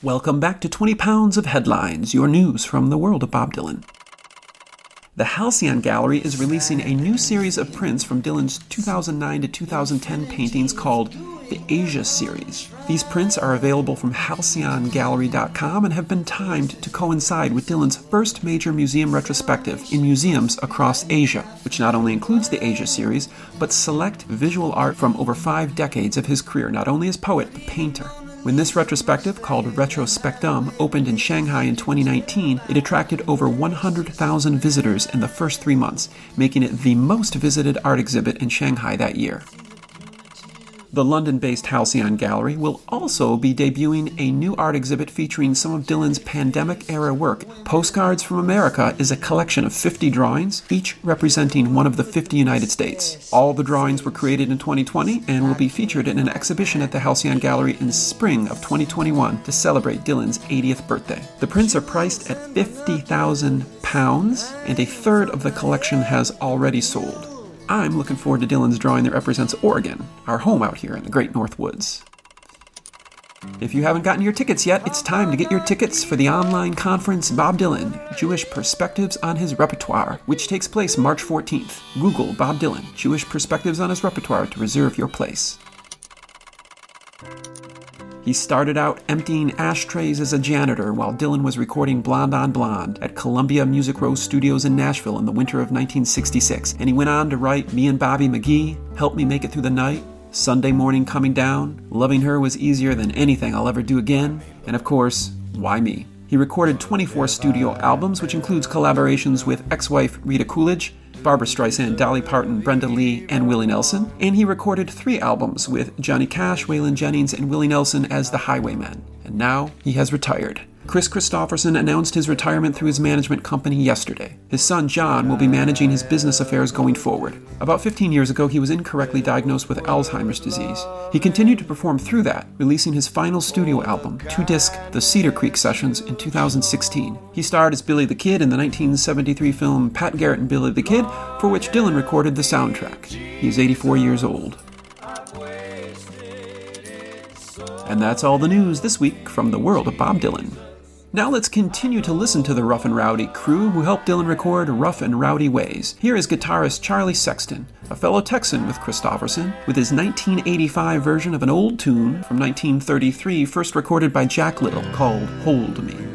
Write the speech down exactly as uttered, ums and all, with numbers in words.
Welcome back to twenty pounds of Headlines, your news from the world of Bob Dylan. The Halcyon Gallery is releasing a new series of prints from Dylan's two thousand nine to two thousand ten paintings called the Asia Series. These prints are available from halcyon gallery dot com and have been timed to coincide with Dylan's first major museum retrospective in museums across Asia, which not only includes the Asia Series, but select visual art from over five decades of his career, not only as poet, but painter. When this retrospective, called Retrospectum, opened in Shanghai in twenty nineteen, it attracted over one hundred thousand visitors in the first three months, making it the most visited art exhibit in Shanghai that year. The London-based Halcyon Gallery will also be debuting a new art exhibit featuring some of Dylan's pandemic-era work. Postcards from America is a collection of fifty drawings, each representing one of the fifty United States. All the drawings were created in twenty twenty and will be featured in an exhibition at the Halcyon Gallery in spring of twenty twenty-one to celebrate Dylan's eightieth birthday. The prints are priced at fifty thousand pounds, and a third of the collection has already sold. I'm looking forward to Dylan's drawing that represents Oregon, our home out here in the Great North Woods. If you haven't gotten your tickets yet, it's time to get your tickets for the online conference Bob Dylan, Jewish Perspectives on His Repertoire, which takes place March fourteenth. Google Bob Dylan, Jewish Perspectives on His Repertoire to reserve your place. He started out emptying ashtrays as a janitor while Dylan was recording Blonde on Blonde at Columbia Music Row Studios in Nashville in the winter of nineteen sixty-six, and he went on to write Me and Bobby McGee, Help Me Make It Through the Night, Sunday Morning Coming Down, Loving Her Was Easier Than Anything I'll Ever Do Again, and of course, Why Me? He recorded twenty-four studio albums, which includes collaborations with ex-wife Rita Coolidge, Barbra Streisand, Dolly Parton, Brenda Lee, and Willie Nelson, and he recorded three albums with Johnny Cash, Waylon Jennings, and Willie Nelson as the Highwaymen. And now he has retired. Chris Christopherson announced his retirement through his management company yesterday. His son John will be managing his business affairs going forward. About fifteen years ago, he was incorrectly diagnosed with Alzheimer's disease. He continued to perform through that, releasing his final studio album, two-disc The Cedar Creek Sessions, in two thousand sixteen. He starred as Billy the Kid in the nineteen seventy-three film Pat Garrett and Billy the Kid, for which Dylan recorded the soundtrack. He is eighty-four years old. And that's all the news this week from the world of Bob Dylan. Now let's continue to listen to the Rough and Rowdy crew who helped Dylan record Rough and Rowdy Ways. Here is guitarist Charlie Sexton, a fellow Texan with Christopherson, with his nineteen eighty-five version of an old tune from nineteen thirty-three, first recorded by Jack Little, called Hold Me.